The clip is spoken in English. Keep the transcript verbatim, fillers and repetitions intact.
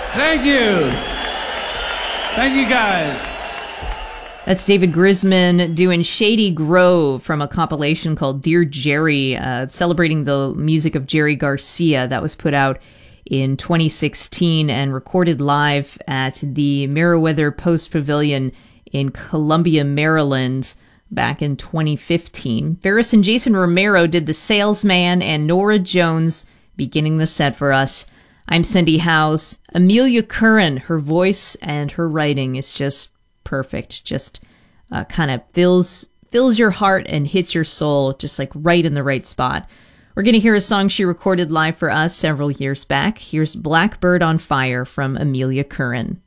Thank you. Thank you, guys. That's David Grisman doing Shady Grove from a compilation called Dear Jerry, uh, celebrating the music of Jerry Garcia that was put out in twenty sixteen and recorded live at the Meriwether Post Pavilion in Columbia, Maryland back in twenty fifteen. Ferris and Jason Romero did The Salesman and Nora Jones beginning the set for us. I'm Cindy Howes. Amelia Curran, her voice and her writing is just perfect. Just uh, kind of fills fills your heart and hits your soul just like right in the right spot. We're going to hear a song she recorded live for us several years back. Here's Blackbird on Fire from Amelia Curran.